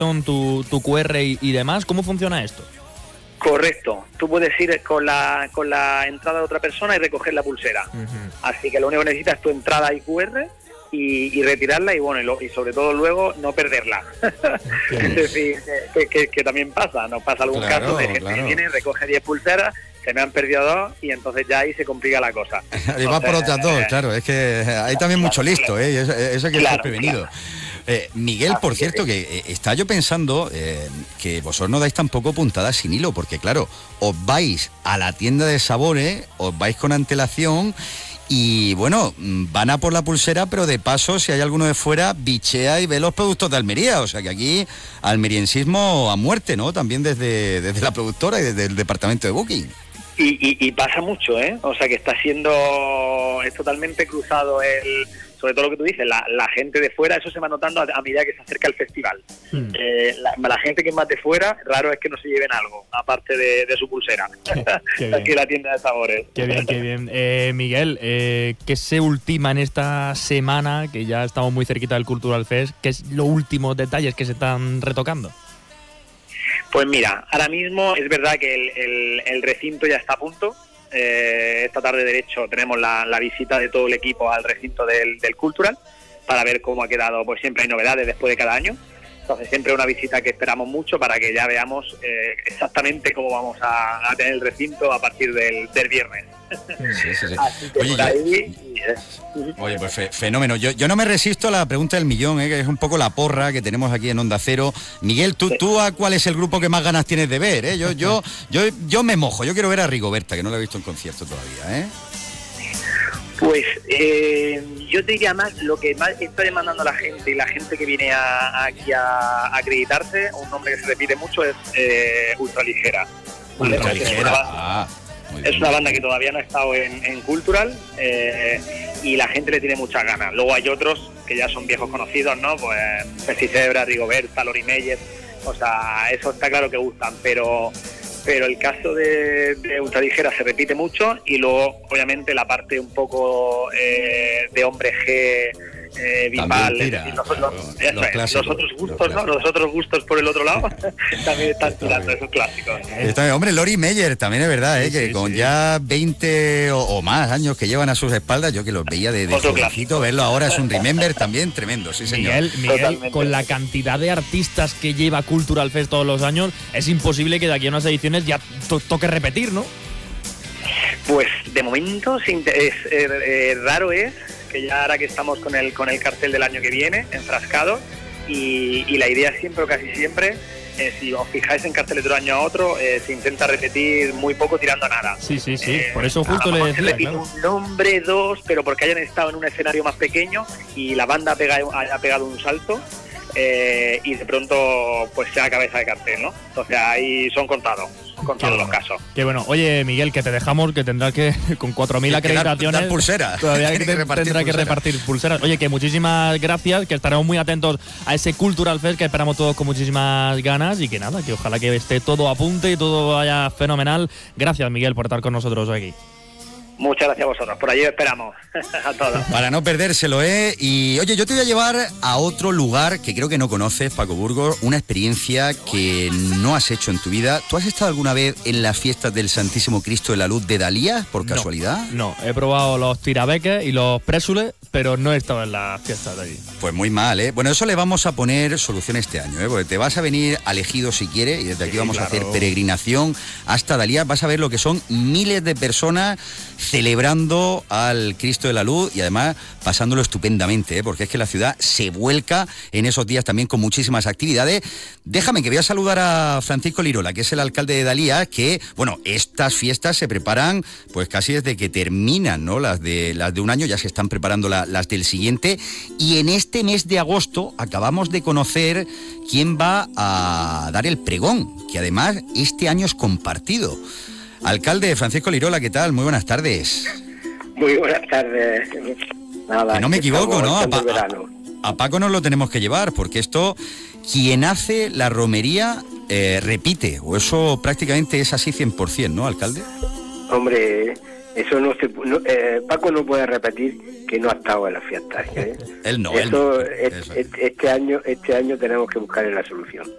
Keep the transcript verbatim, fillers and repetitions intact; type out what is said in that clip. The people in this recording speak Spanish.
tu, tu cu erre y, y demás. ¿Cómo funciona esto? Correcto. Tú puedes ir con la con la entrada de otra persona y recoger la pulsera. Uh-huh. Así que lo único que necesitas es tu entrada y cu erre y, y retirarla y bueno y, lo, y sobre todo luego no perderla. Okay. Es decir, que, que, que también pasa. Nos pasa algún claro, caso de gente claro. que viene, recoge diez pulseras, se me han perdido dos y entonces ya ahí se complica la cosa. Y vas por otras dos, claro. Es que hay también mucho listo, ¿eh? Eso, eso hay que claro, estar prevenido. Claro. Eh, Miguel, por cierto, que eh, está yo pensando eh, que vosotros no dais tampoco puntadas sin hilo, porque claro, os vais a la tienda de sabores, os vais con antelación y bueno, van a por la pulsera, pero de paso, si hay alguno de fuera, bichea y ve los productos de Almería. O sea que aquí almeriensismo a muerte, ¿no? También desde, desde la productora y desde el departamento de Booking. Y, y, y pasa mucho, ¿eh? O sea que está siendo, es totalmente cruzado el... Sobre todo lo que tú dices, la, la gente de fuera, eso se va notando a, a medida que se acerca el festival. Hmm. Eh, la, la gente que es más de fuera, raro es que no se lleven algo, aparte de, de su pulsera. Qué Aquí en la tienda de sabores. Qué bien, qué bien. Eh, Miguel, eh, ¿qué se ultima en esta semana, que ya estamos muy cerquita del Cultural Fest? ¿Qué es los últimos detalles que se están retocando? Pues mira, ahora mismo es verdad que el, el, el recinto ya está a punto. Eh, esta tarde, de hecho, tenemos la, la visita de todo el equipo al recinto del, del Cultural para ver cómo ha quedado. Pues siempre hay novedades después de cada año. Entonces siempre una visita que esperamos mucho para que ya veamos eh, exactamente cómo vamos a, a tener el recinto a partir del, del viernes. Sí, sí, sí. Así que Oye, por ahí... yo, oye, pues fe, fenómeno. Yo, yo no me resisto a la pregunta del millón, ¿eh? Que es un poco la porra que tenemos aquí en Onda Cero. Miguel, ¿tú, sí. tú a cuál es el grupo que más ganas tienes de ver? ¿eh? Yo, yo, yo, yo me mojo. Yo quiero ver a Rigoberta, que no la he visto en concierto todavía, ¿eh? Pues eh, yo te diría más, lo que más está demandando la gente y la gente que viene a, aquí a, a acreditarse, un nombre que se repite mucho es eh, Ultraligera. ¿Vale? Ultraligera, es una, ah, es una banda que todavía no ha estado en, en Cultural eh, y la gente le tiene muchas ganas. Luego hay otros que ya son viejos conocidos, ¿no? Pues Pesticebra, Rigoberta, Lori Meyer, o sea, eso está claro que gustan, pero... pero el caso de, de Ultraligera se repite mucho y luego obviamente la parte un poco eh, de hombre G, eh, Vival, tira, los, claro, los, los, los, clásicos, los otros gustos, los ¿no? Los otros gustos por el otro lado también están tirando esos clásicos. Está, hombre, Lori Meyer también es verdad, ¿eh? Sí, que sí, con sí. ya veinte o, o más años que llevan a sus espaldas, yo que los veía de, de jovencito, verlo ahora es un remember también tremendo, sí señor. Miguel, Miguel con la cantidad de artistas que lleva Cultural Fest todos los años, es imposible que de aquí a unas ediciones ya to- toque repetir, ¿no? Pues de momento es, es eh, eh, raro es que ya ahora que estamos con el con el cartel del año que viene enfrascado y, y la idea siempre o casi siempre eh, si os fijáis en carteles de un año a otro eh, se intenta repetir muy poco tirando a nada. Sí, sí, sí, eh, por eso justo le decía, claro. Un nombre, dos, pero porque hayan estado en un escenario más pequeño y la banda pega, haya pegado un salto eh, y de pronto pues sea cabeza de cartel, ¿no? Entonces ahí son contados, son contados los casos. Qué bueno. Oye, Miguel, que te dejamos, que tendrás que, con cuatro mil acreditaciones... Dar, dar pulseras. Todavía que que te, repartir tendrá pulseras. que repartir pulseras. Oye, que muchísimas gracias, que estaremos muy atentos a ese Cultural Fest que esperamos todos con muchísimas ganas y que nada, que ojalá que esté todo a punto y todo vaya fenomenal. Gracias, Miguel, por estar con nosotros aquí. Muchas gracias a vosotros. Por allí esperamos a todos. Para no perdérselo, ¿eh? Y oye, yo te voy a llevar a otro lugar que creo que no conoces, Paco Burgos, una experiencia que no has hecho en tu vida. ¿Tú has estado alguna vez en las fiestas del Santísimo Cristo de la Luz de Dalías, por no, casualidad? No, he probado los tirabeques y los présules, pero no he estado en las fiestas de allí. Pues muy mal, ¿eh? Bueno, eso le vamos a poner solución este año, ¿eh? Porque te vas a venir a Ejido si quieres y desde aquí sí, vamos claro. a hacer peregrinación hasta Dalías. Vas a ver lo que son miles de personas celebrando al Cristo de la Luz y además pasándolo estupendamente, ¿eh? Porque es que la ciudad se vuelca en esos días también con muchísimas actividades. Déjame que voy a saludar a Francisco Lirola, que es el alcalde de Dalías, que, bueno, estas fiestas se preparan pues casi desde que terminan, ¿no? Las de, las de un año ya se están preparando la, las del siguiente y en este mes de agosto acabamos de conocer quién va a dar el pregón, que además este año es compartido. Alcalde Francisco Lirola, ¿qué tal? Muy buenas tardes. Muy buenas tardes. Nada, que no me equivoco, ¿no? A, Pa- a, a Paco nos lo tenemos que llevar, porque esto, quien hace la romería, eh, repite, o eso prácticamente es así cien por ciento, ¿no, alcalde? Hombre, eso no se... No, eh, Paco no puede repetir que no ha estado en las fiestas, ¿eh? Él no, eso, él no. Es, Eso. Es, este año este año tenemos que buscarle la solución.